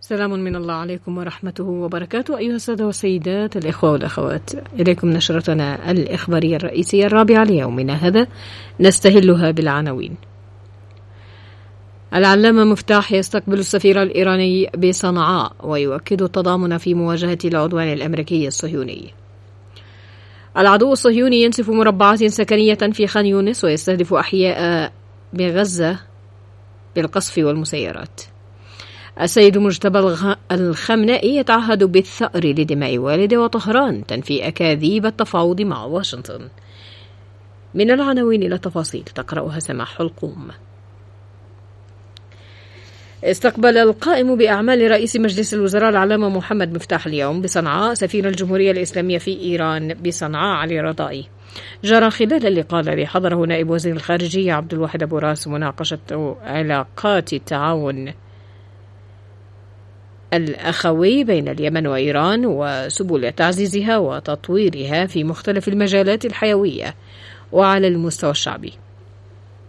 سلام من الله عليكم ورحمته وبركاته أيها السادة والسيدات الإخوة والأخوات، إليكم نشرتنا الإخبارية الرئيسية الرابعة ليومنا هذا، نستهلها بالعناوين. العلامة مفتاح يستقبل السفير الإيراني بصنعاء ويؤكد التضامن في مواجهة العدوان الأمريكي الصهيوني. العدو الصهيوني ينسف مربعات سكنية في خان يونس ويستهدف أحياء بغزة بالقصف والمسيرات. السيد مجتبى الخامنائي يتعهد بالثأر لدماء والده، وطهران تنفي أكاذيب التفاوض مع واشنطن. من العناوين إلى التفاصيل تقرأها سماح حلقوم. استقبل القائم بأعمال رئيس مجلس الوزراء العلامة محمد مفتاح اليوم بصنعاء سفير الجمهورية الإسلامية في إيران بصنعاء علي رضائي. جرى خلال اللقاء الذي حضره نائب وزير الخارجية عبد الواحد أبو راس مناقشة علاقات التعاون الأخوي بين اليمن وإيران وسبل تعزيزها وتطويرها في مختلف المجالات الحيوية وعلى المستوى الشعبي.